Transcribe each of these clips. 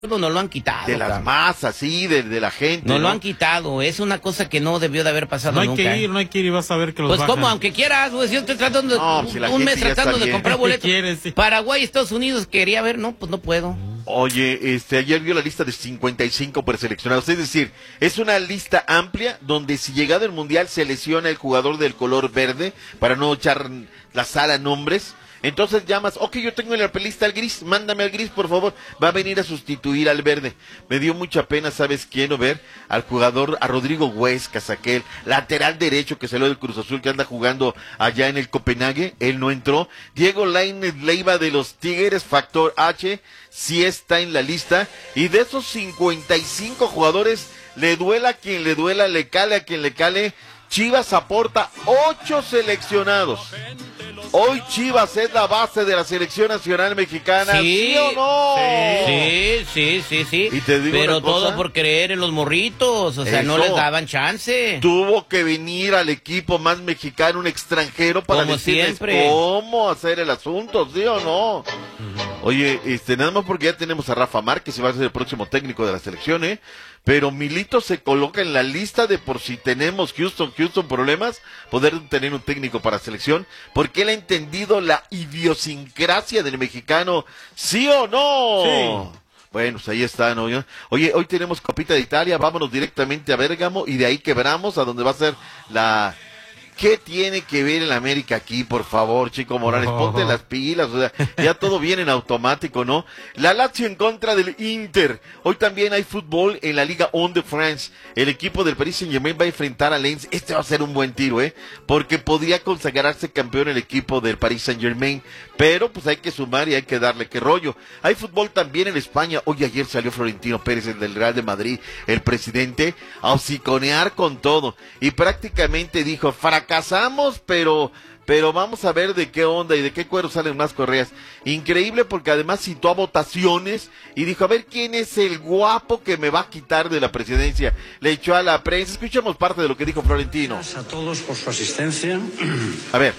no lo han quitado. De las masas, sí, de la gente. No lo han quitado, es una cosa que no debió de haber pasado no hay nunca. No hay que ir y vas a ver que los pues bajan. como, aunque quieras, güey, si yo estoy tratando un mes tratando de comprar boletos. Sí. Paraguay, Estados Unidos, quería ver, no, pues no puedo. Oye, ayer vio la lista de 55 preseleccionados, es decir, es una lista amplia donde si llegado el Mundial se lesiona el jugador del color verde, para no echar la sala nombres, entonces llamas, ok, yo tengo en la lista al gris, mándame al gris, por favor, va a venir a sustituir al verde. Me dio mucha pena, ¿sabes quién? Ver al jugador, a Rodrigo Huescas, aquel lateral derecho que salió del Cruz Azul, que anda jugando allá en el Copenhague, él no entró. Diego Lainez Leiva de los Tigres, factor H, sí está en la lista, y de esos 55 jugadores, le duela a quien le duela, le cale a quien le cale, Chivas aporta 8 seleccionados. Hoy Chivas es la base de la selección nacional mexicana, ¿sí o no? Sí. Y te digo pero una cosa, todo por creer en los morritos, o sea, no les daban chance. Tuvo que venir al equipo más mexicano un extranjero para como decirles siempre cómo hacer el asunto, ¿sí o no? Oye, nada más porque ya tenemos a Rafa Márquez y va a ser el próximo técnico de la selección, pero Milito se coloca en la lista de por si tenemos Houston problemas, poder tener un técnico para selección, porque él ha entendido la idiosincrasia del mexicano, ¿sí o no? Sí. Bueno, pues ahí está, ¿no? Oye, hoy tenemos Copita de Italia, vámonos directamente a Bérgamo y de ahí quebramos a donde va a ser la... ¿Qué tiene que ver el América aquí, por favor, Chico Morales? Ponte las pilas, o sea, ya todo viene en automático, ¿no? La Lazio en contra del Inter. Hoy también hay fútbol en la Liga 1 de France. El equipo del Paris Saint-Germain va a enfrentar a Lens. Este va a ser un buen tiro, porque podría consagrarse campeón el equipo del Paris Saint-Germain. Pero, pues hay que sumar y hay que darle qué rollo. Hay fútbol también en España. Hoy ayer salió Florentino Pérez, el del Real de Madrid, el presidente, a hociconear con todo. Y prácticamente dijo, fracasamos, pero vamos a ver de qué onda y de qué cuero salen más correas. Increíble, porque además citó a votaciones y dijo, a ver quién es el guapo que me va a quitar de la presidencia. Le echó a la prensa. Escuchemos parte de lo que dijo Florentino. Gracias a todos por su asistencia. A ver.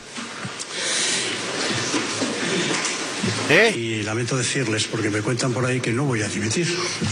Y lamento decirles, porque me cuentan por ahí que no voy a dimitir.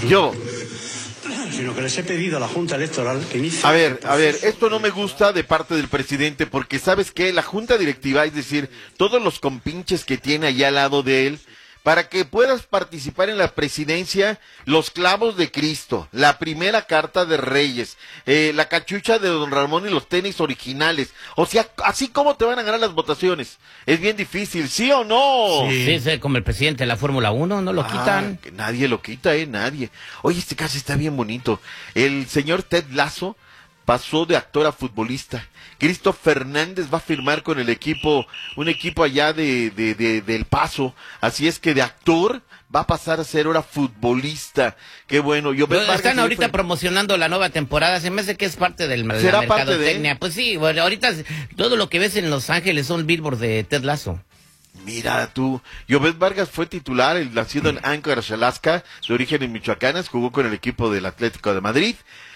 Sino que les he pedido a la Junta Electoral que inicie... A ver, esto no me gusta de parte del presidente, porque ¿sabes qué? La Junta Directiva, es decir, todos los compinches que tiene allá al lado de él, para que puedas participar en la presidencia, los clavos de Cristo, la primera carta de Reyes, la cachucha de Don Ramón y los tenis originales. O sea, así como te van a ganar las votaciones. Es bien difícil, ¿sí o no? Sí, como el presidente de la Fórmula 1, no lo quitan. Que nadie lo quita, nadie. Oye, este caso está bien bonito. El señor Ted Lasso pasó de actor a futbolista. Cristo Fernández va a firmar con el equipo, un equipo allá del Paso, así es que de actor va a pasar a ser ahora futbolista. Qué bueno. Están ahorita promocionando la nueva temporada, se me hace que es parte del mercadotecnia. Pues sí, bueno, ahorita todo lo que ves en Los Ángeles son billboards de Ted Lasso. Mira tú, Yobet Vargas fue titular, nacido en Anchorage, Alaska, de origen en Michoacanas, jugó con el equipo del Atlético de Madrid,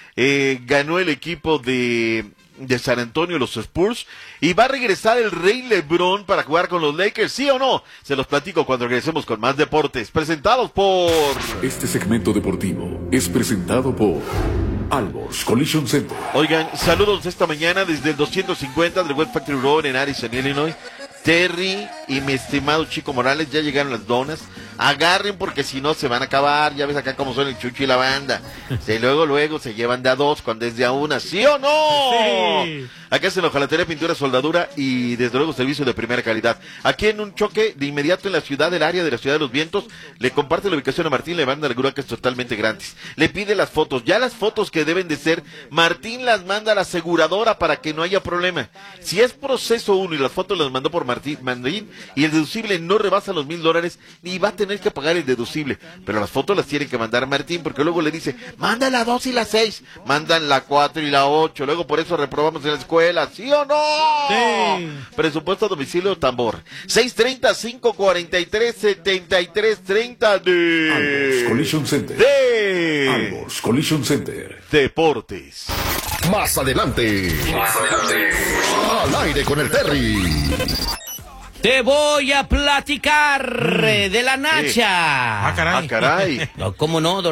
ganó el equipo de San Antonio, los Spurs, y va a regresar el Rey LeBron para jugar con los Lakers, ¿sí o no? Se los platico cuando regresemos con más deportes, presentados por... Este segmento deportivo es presentado por Alborz Collision Center. Oigan, saludos esta mañana desde el 250 del West Factory Road en Addison, Illinois. Terry y mi estimado Chico Morales, ya llegaron las donas. Agarren porque si no se van a acabar. Ya ves acá cómo son el Chucho y la banda. Luego se llevan de a dos cuando es de a una. ¿Sí o no? Sí. Acá es en la hojalatería, pintura, soldadura y desde luego servicio de primera calidad. Aquí en un choque de inmediato en la ciudad del área de la Ciudad de los Vientos, le comparte la ubicación a Martín, le manda la grúa que es totalmente gratis. Le pide las fotos, ya las fotos que deben de ser, Martín las manda a la aseguradora para que no haya problema. Si es proceso 1 y las fotos las mandó por Martín y el deducible no rebasa los $1,000, ni va a tener que pagar el deducible. Pero las fotos las tiene que mandar Martín, porque luego le dice, manda la 2 y la 6, mandan la 4 y la 8, luego por eso reprobamos en la escuela. ¿Sí o no? Sí. Presupuesto a domicilio tambor 630-543-7330 de Alborz Collision Center. Alborz Collision Center. Deportes. Más adelante. Al aire con el Terry. Te voy a platicar de la Nacha. Ah, caray. Ah, caray. No, ¿cómo no,